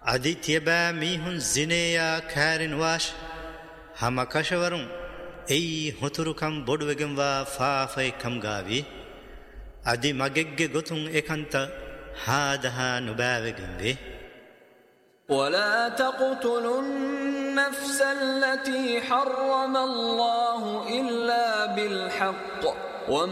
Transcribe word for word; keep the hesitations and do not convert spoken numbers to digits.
අදි තියබෑ මීහුන් සිනේයා කෑරෙන් වාශ හම කෂවරුන් එයි හොතුරුකම් බොඩුවගෙන්වා ෆාෆයිකම් ගාවි අදි මගෙග්ගෙ ගොතුන් එකන්ත හාදහා නුබෑවගෙන් වේ ولا تقتلوا النفس التي حرم الله إلا بالحق